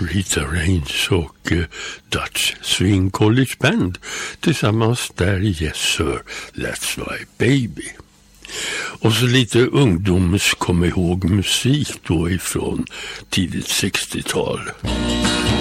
Rita Reigns och Dutch Swing College Band tillsammans där Yes Sir, That's My Baby. Och så lite ungdoms kom ihåg musik då ifrån tidigt 60-tal.